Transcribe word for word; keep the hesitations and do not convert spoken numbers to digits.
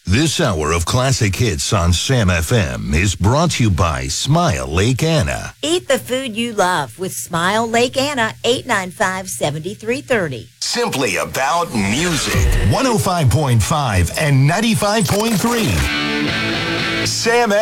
This hour of classic hits on Sam F M is brought to you by Smile Lake Anna. Eat the food you love with Smile Lake Anna, eight nine five, seven three three zero. Simply about music. one oh five point five and ninety-five point three. Sam